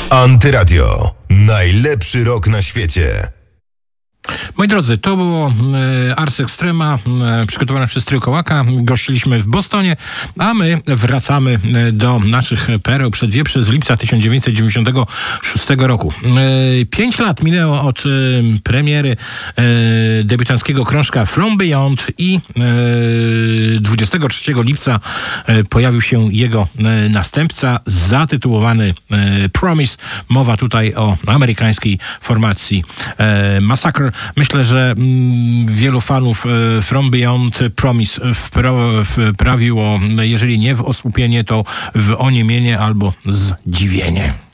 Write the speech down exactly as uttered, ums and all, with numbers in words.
Antyradio. Najlepszy rok na świecie. Moi drodzy, to było e, Ars Extrema, e, przygotowane przez Trio Kołaka. Gościliśmy w Bostonie, a my wracamy e, do naszych pereł przedwieprzy z lipca tysiąc dziewięćset dziewięćdziesiątego szóstego roku. E, pięć lat minęło od e, premiery e, debiutanckiego krążka From Beyond i e, dwudziestego trzeciego lipca e, pojawił się jego e, następca zatytułowany e, Promise. Mowa tutaj o amerykańskiej formacji e, Massacre. Myślę, że mm, wielu fanów e, From Beyond Promise wpra- wprawiło, jeżeli nie w osłupienie, to w oniemienie albo zdziwienie.